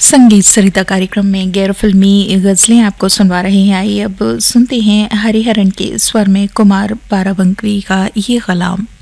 संगीत सरिता कार्यक्रम में गैर फिल्मी गजलें आपको सुनवा रहे हैं। आइए अब सुनते हैं हरिहरन के स्वर में कुमार बाराबंकी का ये कलाम।